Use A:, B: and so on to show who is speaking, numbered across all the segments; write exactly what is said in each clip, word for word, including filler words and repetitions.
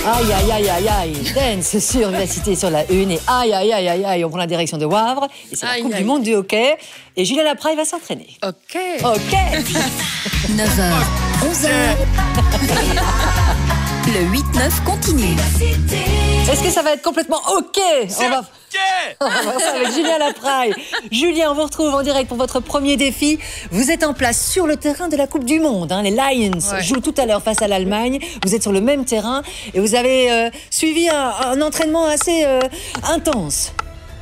A: Aïe, aïe, aïe, aïe, aïe. Dance sur Vivacité sur la une. Et aïe, aïe, aïe, aïe, aïe. On prend la direction de Wavre. Et c'est la
B: Aïe,
A: Coupe
B: aïe.
A: du Monde du hockey. Et Julien Lapraille va s'entraîner.
B: Ok.
A: Ok.
C: neuf heures, onze heures. Le huit neuf continue.
A: Est-ce que ça va être complètement ok? On va... on va voir ça avec Julien Lapraille. Julien, on vous retrouve en direct pour votre premier défi. Vous êtes en place sur le terrain de la Coupe du Monde. Hein. Les Lions
B: Ouais.
A: jouent tout à l'heure face à l'Allemagne. Vous êtes sur le même terrain et vous avez euh, suivi un, un entraînement assez euh, intense.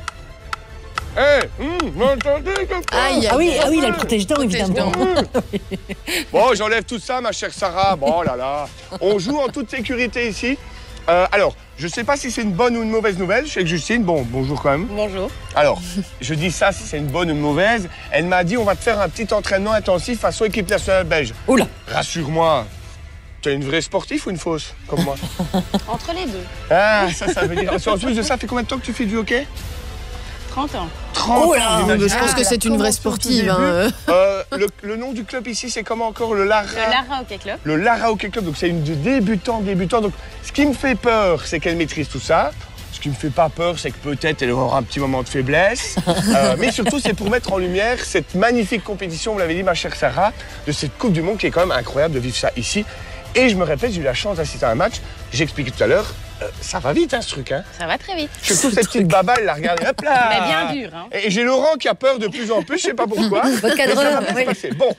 D: Eh, hey, hum, vous m'entendez quelque part?
B: Aïe,
A: Ah oui,
B: aïe,
A: ah oui, il a le
B: aïe.
A: protège-dents, évidemment.
B: Protège-dents.
D: Bon, j'enlève tout ça, ma chère Sarah. Bon, là, là. On joue en toute sécurité ici. Euh, alors, je sais pas si c'est une bonne ou une mauvaise nouvelle. Je sais que Justine, bon, bonjour quand même.
B: Bonjour.
D: Alors, je dis ça si c'est une bonne ou une mauvaise. Elle m'a dit, on va te faire un petit entraînement intensif façon équipe nationale belge.
A: Oula.
D: Rassure-moi, t'es une vraie sportive ou une fausse, comme moi?
E: Entre les deux.
D: Ah, ça, ça veut dire... En plus de ça, ça fait combien de temps que tu fais du hockey?
E: trente ans.
D: trente
A: Oh là,
D: ans,
B: Mais
D: j'imagine.
B: je pense que c'est une vraie sportive. Hein.
D: Euh, le, le nom du club ici, c'est comment encore? Le Lara...
E: Le Lara Hockey Club.
D: Le Lara Hockey Club, donc c'est une de débutant, débutant. Donc, ce qui me fait peur, c'est qu'elle maîtrise tout ça. Ce qui me fait pas peur, c'est que peut-être elle aura un petit moment de faiblesse. Euh, mais surtout, c'est pour mettre en lumière cette magnifique compétition, vous l'avez dit, ma chère Sarah, de cette Coupe du Monde qui est quand même incroyable de vivre ça ici. Et je me répète, j'ai eu la chance d'assister à un match. J'expliquais tout à l'heure, euh, ça va vite, hein, ce truc. Hein.
E: Ça va très vite.
D: Surtout cette petite baba, elle la regarde, hop là.
E: Mais bien dur, hein.
D: Et j'ai Laurent qui a peur de plus en plus, je sais pas pourquoi.
A: Votre
D: Mais ça va
A: cadreur,
D: bien se
A: oui.
D: passer. Bon.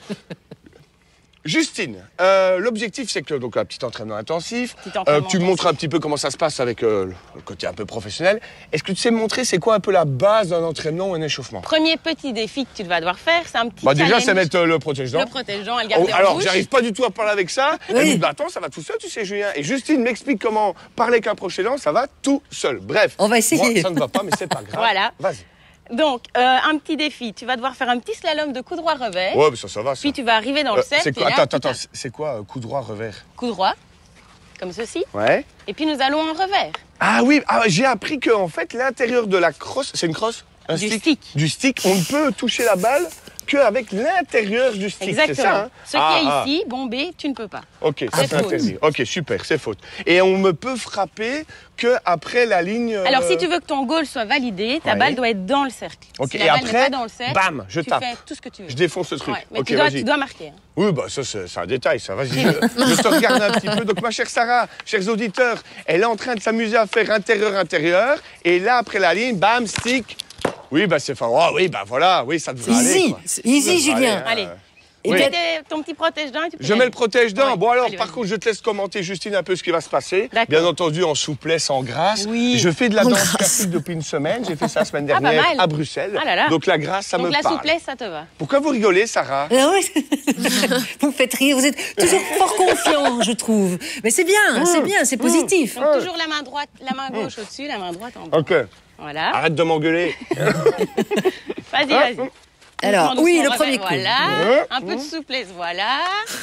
D: Justine, euh, l'objectif c'est que donc un petit entraînement intensif,
E: Petit entraînement
D: euh, que tu
E: intensif.
D: montres un petit peu comment ça se passe avec euh, le côté un peu professionnel. Est-ce que tu sais me montrer c'est quoi un peu la base d'un entraînement ou un échauffement?
E: Premier petit défi que tu vas devoir faire, c'est un petit
D: Bah déjà
E: challenge.
D: c'est mettre euh, le protège-dents.
E: Le protège-dents et le
D: Oh,
E: garder en
D: alors
E: bouche.
D: j'arrive pas du tout à parler avec ça.
A: Oui.
D: Elle me dit bah, attends ça va tout seul tu sais Julien. Et Justine m'explique comment parler avec un protège-dents, ça va tout seul. Bref.
A: On va essayer.
D: Moi ça ne va pas mais c'est pas grave.
E: Voilà.
D: Vas-y.
E: Donc, euh, un petit défi. Tu vas devoir faire un petit slalom de coup droit revers.
D: Ouais mais ça ça va ça.
E: Puis tu vas arriver dans le
D: Euh,
E: cercle.
D: c'est quoi?
E: et là,
D: Attends
E: tu
D: attends
E: tapes.
D: attends, c'est quoi euh, coup droit revers?
E: Coup droit, comme ceci.
D: Ouais.
E: Et puis nous allons en revers.
D: Ah oui, ah, j'ai appris que en fait l'intérieur de la crosse, c'est une crosse, un
E: Du stick.
D: du stick, on ne peut toucher la balle qu'avec l'intérieur du stick, c'est
E: Exactement.
D: ça hein?
E: Ce
D: Ah,
E: qui est
D: ah.
E: ici, bombé, tu ne peux pas.
D: Ok, ça
E: C'est
D: c'est
E: faute.
D: interdit. Ok, super, c'est faute. Et on me peut frapper que après la ligne. euh,
E: Alors, si tu veux que ton goal soit validé, ta
D: Ouais.
E: balle doit être dans le cercle.
D: Ok,
E: Si
D: et
E: la balle n'est
D: après,
E: pas dans le cercle,
D: bam, je
E: tu
D: tape.
E: fais tout ce que tu veux.
D: je défonce le truc.
E: Ouais, mais
D: ok,
E: tu, dois,
D: vas-y.
E: tu dois marquer. hein.
D: Oui, bah ça c'est c'est un détail, ça. Vas-y, je, je te regarde un petit peu. Donc ma chère Sarah, chers auditeurs, elle est en train de s'amuser à faire intérieur-intérieur. Et là, après la ligne, bam, stick. Oui, bah c'est fort. Oh, oui, bah voilà, oui, ça devrait aller.
A: Easy,
D: quoi.
A: easy,
D: Ça devrait
A: Julien.
D: aller, hein.
E: Allez.
A: Et
D: Oui.
A: puis,
E: Tu mets ton petit protège-dents et tu peux
D: Je
E: y
D: mets
E: aller.
D: le protège-dents.
E: Ouais.
D: Bon alors,
E: Allez,
D: par
E: vas-y.
D: contre, je te laisse commenter, Justine, un peu ce qui va se passer.
E: D'accord.
D: Bien entendu, en souplesse, en grâce.
E: Oui.
D: Je fais de la
A: En
D: danse
A: grâce.
D: classique depuis une semaine. J'ai fait ça la semaine
E: Ah, pas
D: dernière
E: mal.
D: à Bruxelles.
E: Ah là là.
D: Donc la grâce, ça
E: Donc
D: me
E: la
D: parle.
E: souplesse, ça te va.
D: Pourquoi vous rigolez, Sarah?
A: Ah ouais. Vous me faites rire, vous êtes toujours fort confiant, je trouve. Mais c'est bien, c'est bien, c'est positif.
E: Donc toujours la main droite, la main gauche au-dessus, la main droite en bas.
D: Ok.
E: Voilà.
D: Arrête de m'engueuler.
E: Vas-y, vas-y.
A: Alors,
E: Doucement,
A: oui,
E: doucement,
A: le premier
E: revers,
A: coup.
E: Voilà. Un peu de souplesse, voilà.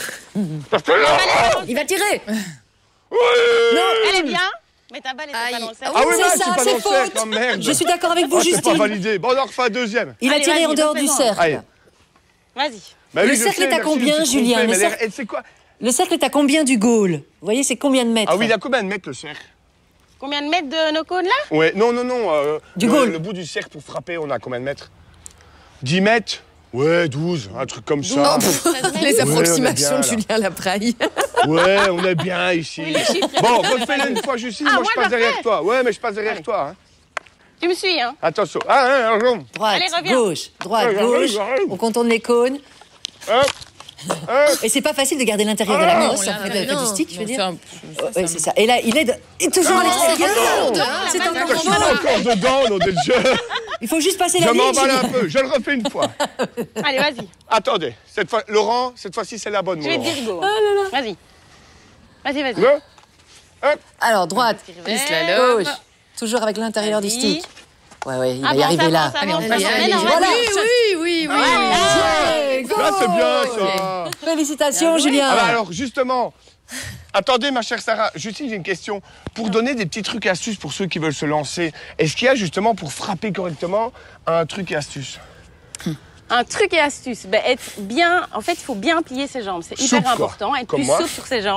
A: Il va tirer.
E: Elle est bien, mais ta balle était
B: Aïe.
E: pas dans le cercle.
D: Ah oui,
A: C'est
D: mais
A: ça,
D: je suis pas
A: c'est
D: dans le cercle,
A: faute.
D: oh, merde.
A: Je suis d'accord avec vous,
D: Oh, c'est pas
A: Justine.
D: validé. Bon, on en refait un deuxième.
A: Il a
E: Allez,
A: tiré
E: vas-y,
A: en dehors du
E: refais-en.
A: cercle.
D: Allez.
E: Vas-y.
D: Bah
A: Le
D: oui, je
A: cercle
D: sais,
A: est à
D: merci,
A: combien,
D: je me suis
A: Julien,
D: trompé,
A: le
D: mais
A: cercle-
D: elle- c'est quoi?
A: Le cercle est à combien du goal? Vous voyez, c'est combien de mètres?
D: Ah oui, il a combien de mètres le cercle?
E: Combien de mètres de nos cônes là?
D: Ouais, non, non, non. euh,
A: Du
D: le,
A: goal.
D: le bout du cercle pour frapper, on a combien de mètres? dix mètres? Ouais, douze, un truc comme ça.
B: Les
D: Ouais, on est
B: approximations
D: bien,
B: de
D: là.
B: Julien Lapraille.
D: Ouais, on est bien ici.
E: Oui, les chiffres,
D: Bon,
E: les
D: refais-le une fois, Justine,
E: Ah,
D: moi,
E: moi,
D: je passe
E: je le
D: derrière
E: refais.
D: toi. Ouais, mais je passe derrière
E: Allez.
D: toi. Hein.
E: Tu me suis, hein?
D: Attention. Ah, hein, attention.
A: Droite,
E: Allez, reviens.
A: gauche, droite,
D: Ouais, j'arrive,
A: gauche.
D: j'arrive.
A: On contourne les cônes.
D: Hop, hop.
A: Et c'est pas facile de garder l'intérieur de la
D: Ah,
A: brosse, en fait, avec du stick, je veux dire.
B: Oh,
A: Oui, c'est ça. Et là, il est, de- il est toujours à l'extérieur. C'est
E: la balle
A: encore
D: Je suis
A: fort.
D: encore dedans, nom de Dieu.
A: Il faut juste passer la
D: Je
A: ligne.
D: m'emballe
A: Julien.
D: un peu. Je le refais une fois.
E: Allez, vas-y.
D: Attendez. Cette fois, Laurent, cette fois-ci, c'est la bonne,
E: Je
D: mon
E: vais te
D: Laurent.
E: dire go. hein. Vas-y. Vas-y, vas-y.
D: Là. Hop.
A: Alors, droite,
B: Plus slalom.
A: gauche. Toujours avec l'intérieur du
E: Vas-y.
A: stick. Ouais, ouais, il va y
E: Avance,
A: arriver là.
E: avance,
B: Allez,
E: avance,
B: on va y
E: avance.
B: aller.
E: Mais non,
A: Voilà.
B: Oui, oui, oui, oui.
A: Ouais,
D: Là, c'est bien,
A: goal.
D: ça.
A: Félicitations, Julien.
D: Ah bah alors, justement, attendez, ma chère Sarah, Justine, j'ai une question. Pour donner des petits trucs et astuces pour ceux qui veulent se lancer, est-ce qu'il y a justement, pour frapper correctement, un truc et astuce?
E: Un truc et astuce, ben, être bien, en fait, il faut bien plier ses jambes. C'est hyper
D: Souple, quoi.
E: important. Être
D: Comme
E: plus
D: moi.
E: souple sur ses jambes.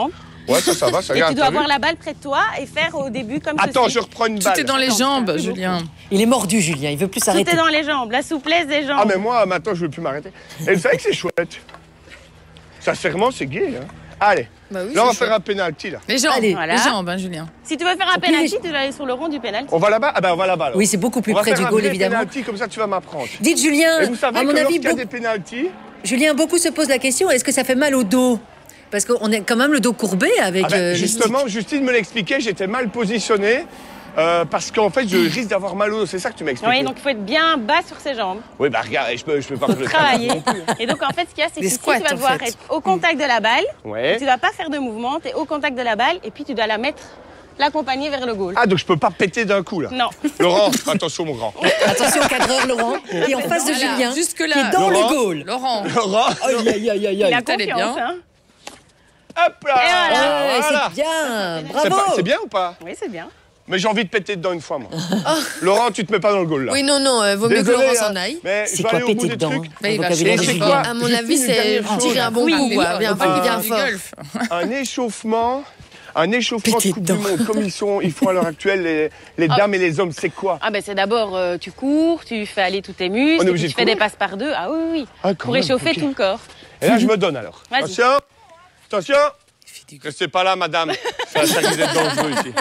D: Ouais, ça, ça va, ça
E: Et
D: regarde.
E: tu dois
D: t'as vu
E: avoir la balle près de toi et faire au début comme
D: Attends,
E: ceci.
D: je reprends une
B: Tout
D: balle.
B: est dans les
E: Attends,
B: jambes,
E: merci beaucoup.
B: Julien.
A: Il est mordu, Julien. Il veut plus
E: Tout
A: s'arrêter.
E: est dans les jambes, la souplesse des jambes.
D: Ah, mais moi, maintenant, je veux plus m'arrêter. Et vous savez que c'est chouette. Sincèrement, c'est gay. Hein. Allez,
B: Bah oui,
D: là, on va
B: c'est
D: faire
B: chouette.
D: un pénalty, là.
B: Les jambes,
A: Allez.
E: Voilà.
B: les jambes, hein, Julien.
E: Si tu veux faire un
A: puis
E: penalty,
A: les-
E: tu dois aller sur le rond du penalty.
D: On va là-bas? Ah ben, on va là-bas, alors.
A: Oui, c'est beaucoup plus
D: On va
A: près
D: faire
A: du
D: un
A: goal,
D: vrai
A: évidemment.
D: penalty, comme ça, tu vas m'apprendre.
A: Dites, Julien,
D: Et vous savez
A: à
D: que
A: mon avis,
D: lorsqu'il y a
A: beau-
D: des pénaltys,
A: Julien, beaucoup se posent la question, est-ce que ça fait mal au dos? Parce qu'on est quand même le dos courbé avec
D: ah ben,
A: euh, le
D: justement,
A: stick.
D: Justine me l'expliquait, j'étais mal positionné. euh, parce qu'en fait, je risque d'avoir mal au dos. C'est ça que tu m'as expliqué.
E: Oui, donc il faut être bien bas sur ses jambes.
D: Oui, bah regarde, je peux, je peux pas
E: Faut
D: faire le
E: travailler.
D: travail.
E: Et donc en fait, ce qu'il y a, c'est que
B: Des
E: ici, tu
B: squats,
E: vas
B: en
E: devoir
B: fait.
E: être au contact de la balle.
D: Ouais.
E: Tu ne dois pas faire de mouvement, tu es au contact de la balle et puis tu dois la mettre, l'accompagner vers le goal.
D: Ah, donc je peux pas péter d'un coup, là.
E: Non.
D: Laurent, attention, mon grand.
A: Attention, cadreur, Laurent, qui est en face de
B: Voilà,
A: Julien,
B: jusque-là.
A: qui est dans
D: Laurent.
A: le goal.
B: Laurent,
D: Laurent,
A: Aïe, aïe, aïe, aïe,
E: Il
A: aïe.
E: a
B: T'allais
E: confiance,
B: bien.
E: hein.
D: hop là.
E: Et voilà.
A: Ouais,
D: Voilà.
A: c'est bien,
D: C'est
A: bravo.
D: pas- c'est bien ou pas?
E: Oui, c'est bien.
D: Mais j'ai envie de péter dedans une fois, moi. Laurent, tu te mets pas dans le goal, là.
F: Oui, non, non, euh, vaut mieux que
D: Désolé,
F: Laurent
D: hein,
F: s'en aille.
D: Mais
A: C'est
D: je vais
A: quoi
D: aller au bout
A: péter
D: des
A: dedans
D: trucs.
A: hein,
F: Mais
A: le
F: il va
A: vocabulaire
D: Et
A: de
D: c'est
A: Julien.
D: quoi
F: À mon
D: Justine,
F: avis,
D: une
F: c'est
D: dernière chose.
F: tirer un bon
E: Oui,
F: coup, quoi.
B: euh,
F: Bien
B: euh,
F: fort, bien
B: du
F: fort.
B: golf.
D: Un échauffement, un échauffement
A: Péter
D: de Coupe du
A: dedans.
D: Monde, comme ils, sont, ils font à l'heure actuelle, les, les
E: Ah.
D: dames et les hommes, c'est quoi?
E: Ah ben c'est d'abord, euh, tu cours, tu fais aller tous tes muscles,
D: On est
E: et puis
D: obligé
E: tu
D: de
E: fais des
D: courir
E: passes par deux. Ah oui, oui, oui.
D: Ah, quand
E: Pour
D: même,
E: échauffer
D: ok.
E: tout le corps.
D: Et là, je me donne alors.
E: Vas-y.
D: Attention, attention. Restez pas là, madame. Ça, ça risque d'être dangereux ici.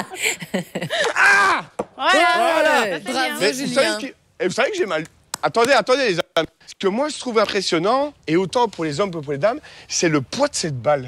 E: Voilà,
D: Voilà.
E: ça, c'est
F: Bravo.
E: bien.
D: Mais
F: Julien.
D: vous savez, ce qui- et vous savez que j'ai mal. Attendez, attendez, les amis. Ce que moi, je trouve impressionnant, et autant pour les hommes que pour les dames, c'est le poids de cette balle.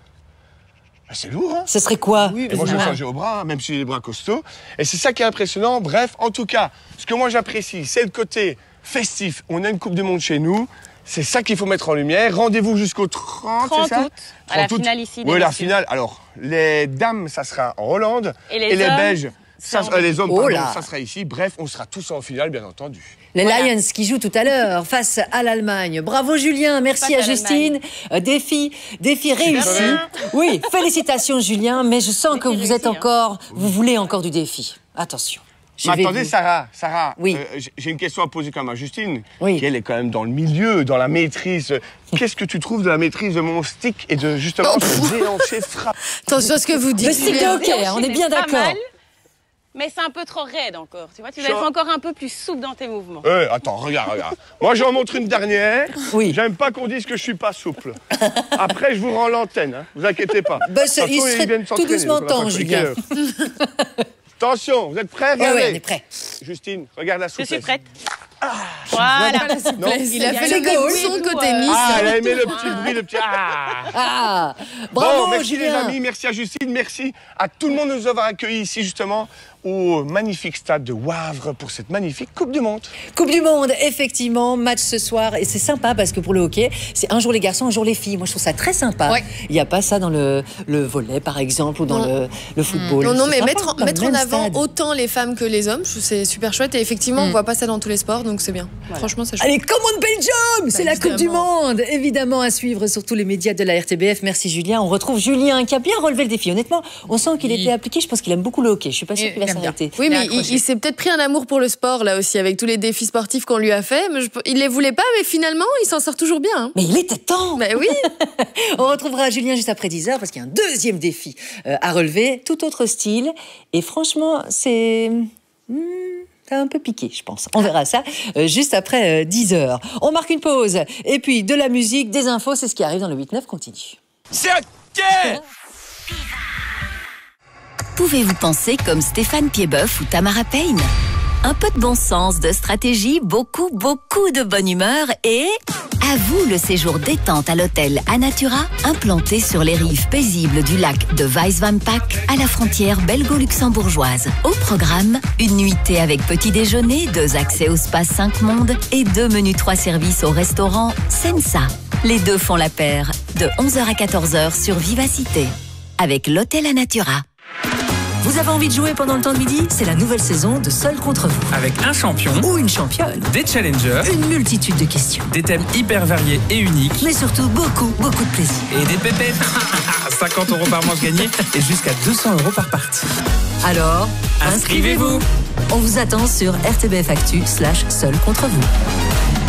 D: Ah, c'est lourd, hein?
A: Ce serait quoi?
D: Et moi, je vais changer au bras, même si j'ai les bras costauds. Et c'est ça qui est impressionnant. Bref, en tout cas, ce que moi j'apprécie, c'est le côté festif. On a une Coupe du Monde chez nous. C'est ça qu'il faut mettre en lumière. Rendez-vous jusqu'au trente,
E: trente
D: c'est ça
E: août, à la
D: trente août.
E: finale ici des
D: Oui, la
E: messieurs.
D: finale. Alors, les dames, ça sera en Hollande.
E: Et les hommes,
D: Belges, ça,
E: c'est en
D: sera- les hommes,
A: Oh
D: pardon,
A: là.
D: ça sera ici. Bref, on sera tous en finale, bien entendu.
A: Les
E: Voilà.
A: Lions qui jouent tout à l'heure face à l'Allemagne. Bravo Julien, merci
E: Face
A: à
E: à
A: Justine. Euh, défi, défi réussi.
E: bien.
A: Oui, félicitations Julien, mais je sens que
E: Défi
A: vous êtes
E: réussi, hein.
A: encore, vous voulez encore du défi. Attention. Je
D: Mais
A: vais
D: attendez,
A: vous-
D: Sarah, Sarah,
A: Oui.
D: euh, j'ai- j'ai une question à poser quand même à Justine,
A: Oui.
D: qui elle est quand même dans le milieu, dans la maîtrise. Qu'est-ce que tu trouves de la maîtrise de mon stick et de justement
F: Oh,
D: ce déhanché frappe?
F: Attention à ce que vous dites.
A: Le stick de
F: Julien.
A: hockey, hein, on est bien
E: Pas
A: d'accord.
E: mal, mais c'est un peu trop raide encore. Tu vois, tu dois
D: Sur-
E: être encore un peu plus souple dans tes mouvements.
D: Euh, attends, regarde, regarde. Moi, j'en montre une dernière.
A: Oui.
D: J'aime pas qu'on dise que je suis pas souple. Après, je vous rends l'antenne, hein. Vous inquiétez pas.
A: Bah, ce-
D: De toute
A: il
D: façon,
A: serait
D: viennent
A: tout
D: s'entraîner,
A: doucement
D: donc on a pas
A: temps,
D: compris
A: Julien.
D: quelle heure. Attention, vous êtes prêts?
A: Ouais,
D: Regardez.
A: ouais, on est prêt.
D: Justine, regarde la
E: Je
D: souplesse.
E: suis prête. Voilà.
D: Non.
F: Il a fait
E: C'est
F: le
E: goal.
F: même son
E: Et tout,
F: côté
E: euh,
F: Nice.
D: Ah, elle a aimé le petit bruit, le petit... Ah.
A: Ah, bravo
D: Bon, merci
A: Julien.
D: les amis, merci à Justine, merci à tout le monde de nous avoir accueillis ici justement au magnifique stade de Wavre pour cette magnifique Coupe du Monde.
A: Coupe du Monde, effectivement, match ce soir. Et c'est sympa parce que pour le hockey, c'est un jour les garçons, un jour les filles. Moi, je trouve ça très sympa.
F: Ouais.
A: Il n'y a pas ça dans le, le volley, par exemple, ou dans
F: Non.
A: le, le football.
F: Non, non,
A: C'est
F: mais
A: sympa,
F: mettre, en-
A: dans le
F: mettre en
A: même
F: avant
A: stade.
F: autant les femmes que les hommes, je trouve que c'est super chouette. Et effectivement, on voit pas ça dans tous les sports, donc c'est bien. Franchement, c'est chouette.
A: Allez, come on Belgium! C'est
F: Bah,
A: la Coupe du
F: évidemment.
A: Monde! Évidemment, à suivre sur tous les médias de la R T B F. Merci Julien. On retrouve Julien qui a bien relevé le défi. Honnêtement, on sent qu'il
B: Oui.
A: était appliqué. Je pense qu'il aime beaucoup le hockey. Je suis pas sûre
B: Il
A: qu'il va
B: aime bien.
A: s'arrêter.
F: Oui,
B: Il a
F: mais il,
B: accroché.
F: il s'est peut-être pris un amour pour le sport, là aussi, avec tous les défis sportifs qu'on lui a fait. Mais je- il les voulait pas, mais finalement, il s'en sort toujours bien. hein.
A: Mais il était temps!
F: Bah oui.
A: On retrouvera Julien juste après dix heures parce qu'il y a un deuxième défi euh, à relever, tout autre style. Et franchement, c'est... hmm, ça a un peu piqué, je pense. On verra ça euh, juste après euh, dix heures. On marque une pause. Et puis, de la musique, des infos, c'est ce qui arrive dans le huit neuf continue.
G: C'est ok!
C: Pouvez-vous penser comme Stéphane Piedboeuf ou Tamara Payne? Un peu de bon sens, de stratégie, beaucoup, beaucoup de bonne humeur et... À vous le séjour détente à l'hôtel Anatura, implanté sur les rives paisibles du lac de Weiswampak à la frontière belgo-luxembourgeoise. Au programme, une nuitée avec petit déjeuner, deux accès au spa cinq mondes et deux menus trois services au restaurant Sensa. Les deux font la paire, de onze heures à quatorze heures sur Vivacité, avec l'hôtel Anatura. Vous avez envie de jouer pendant le temps de midi? C'est la nouvelle saison de Seul contre vous.
G: Avec un champion,
A: Ou une championne.
G: des challengers,
A: Une multitude de questions.
G: des thèmes hyper variés et uniques
A: Mais surtout beaucoup, beaucoup de plaisir.
G: et des pépettes. cinquante euros par manche gagné et jusqu'à deux cents euros par partie.
A: Alors,
G: Inscrivez-vous.
A: On vous attend sur R T B F Actu slash Seul contre vous.